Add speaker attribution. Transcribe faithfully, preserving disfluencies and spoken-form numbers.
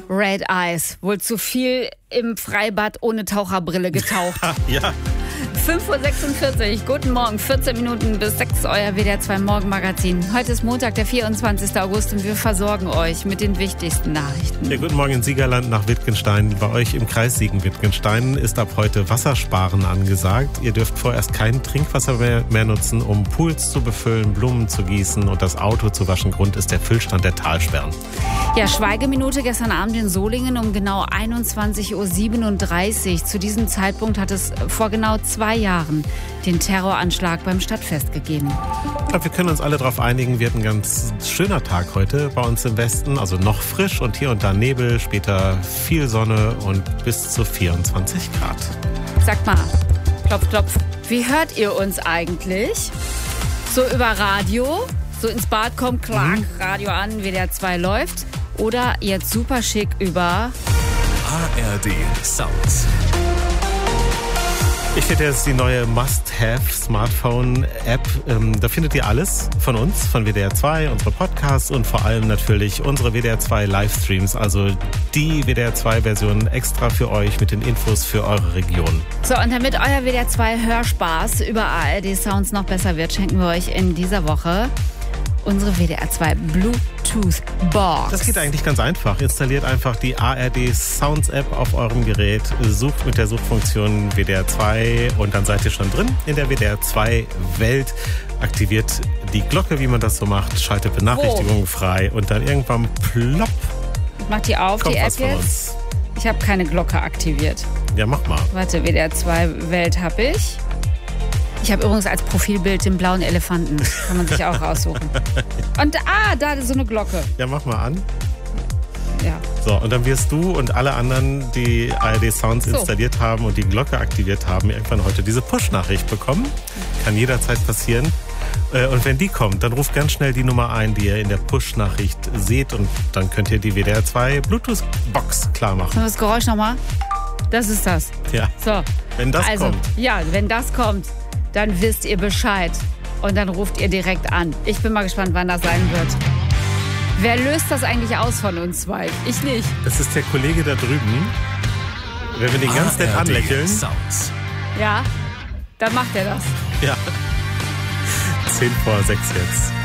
Speaker 1: Red Eyes. Wohl zu viel im Freibad ohne Taucherbrille getaucht.
Speaker 2: Ja.
Speaker 1: fünf Uhr sechsundvierzig, guten Morgen, vierzehn Minuten bis sechs, euer W D R zwei Morgenmagazin. Heute ist Montag, der vierundzwanzigster August und wir versorgen euch mit den wichtigsten Nachrichten.
Speaker 2: Ja, guten Morgen in Siegerland nach Wittgenstein. Bei euch im Kreis Siegen-Wittgenstein ist ab heute Wassersparen angesagt. Ihr dürft vorerst kein Trinkwasser mehr, mehr nutzen, um Pools zu befüllen, Blumen zu gießen und das Auto zu waschen. Grund ist der Füllstand der Talsperren.
Speaker 1: Ja, Schweigeminute gestern Abend in Solingen um genau einundzwanzig Uhr siebenunddreißig. Zu diesem Zeitpunkt hat es vor genau zwei Jahren den Terroranschlag beim Stadtfest gegeben.
Speaker 2: Ich glaube, wir können uns alle darauf einigen, wird ein ganz schöner Tag heute bei uns im Westen. Also noch frisch und hier und da Nebel, später viel Sonne und bis zu vierundzwanzig Grad.
Speaker 1: Sagt mal, klopf, klopf. Wie hört ihr uns eigentlich? So über Radio? So ins Bad kommt, klack, mhm. Radio an, W D R zwei läuft. Oder jetzt super schick über
Speaker 3: A R D Sounds.
Speaker 2: Ich finde, das ist die neue Must-Have-Smartphone-App. Ähm, da findet ihr alles von uns, von W D R zwei, unsere Podcasts und vor allem natürlich unsere W D R zwei Livestreams. Also die W D R zwei Version extra für euch mit den Infos für eure Region.
Speaker 1: So, und damit euer W D R zwei Hörspaß über A R D Sounds noch besser wird, schenken wir euch in dieser Woche unsere W D R zwei Bluetooth-Box.
Speaker 2: Das geht eigentlich ganz einfach. Installiert einfach die A R D Sounds App auf eurem Gerät, sucht mit der Suchfunktion W D R zwei und dann seid ihr schon drin in der W D R zwei Welt. Aktiviert die Glocke, wie man das so macht, schaltet Benachrichtigungen oh. frei und dann irgendwann plopp.
Speaker 1: Macht die auf,
Speaker 2: kommt
Speaker 1: die App
Speaker 2: was von
Speaker 1: jetzt?
Speaker 2: Uns.
Speaker 1: Ich habe keine Glocke aktiviert.
Speaker 2: Ja, mach mal.
Speaker 1: Warte, W D R zwei Welt habe ich. Ich habe übrigens als Profilbild den blauen Elefanten. Kann man sich auch raussuchen. Und ah, da ist so eine Glocke.
Speaker 2: Ja, mach mal an.
Speaker 1: Ja.
Speaker 2: So, und dann wirst du und alle anderen, die A R D Sounds so. installiert haben und die Glocke aktiviert haben, irgendwann heute diese Push-Nachricht bekommen. Kann jederzeit passieren. Und wenn die kommt, dann ruft ganz schnell die Nummer ein, die ihr in der Push-Nachricht seht. Und dann könnt ihr die W D R zwei Bluetooth-Box klar machen.
Speaker 1: Können wir das Geräusch nochmal? Das ist das.
Speaker 2: Ja.
Speaker 1: So.
Speaker 2: Wenn das
Speaker 1: also,
Speaker 2: kommt.
Speaker 1: Ja, wenn das kommt, dann wisst ihr Bescheid. Und dann ruft ihr direkt an. Ich bin mal gespannt, wann das sein wird. Wer löst das eigentlich aus von uns zwei? Ich nicht.
Speaker 2: Das ist der Kollege da drüben. Wenn wir den ganz nett anlächeln.
Speaker 3: Sounds.
Speaker 1: Ja, dann macht er das.
Speaker 2: Ja. zehn vor sechs jetzt.